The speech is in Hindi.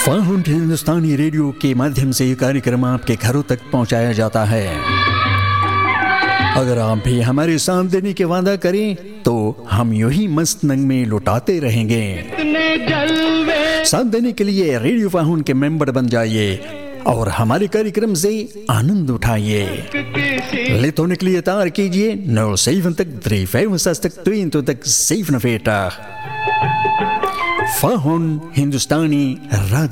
फाउंड हिंदुस्तानी रेडियो के माध्यम से ये कार्यक्रम आपके घरों तक पहुंचाया जाता है। अगर आप भी हमारे साथ देने के वादा करें तो हम यूं ही मस्त नंग में लुटाते रहेंगे। साथ देने के लिए रेडियो फाउंड के मेंबर बन जाइए और हमारे कार्यक्रम से आनंद उठाइए। ले होने के लिए तार कीजिए 07352 Faun Hindustani Radio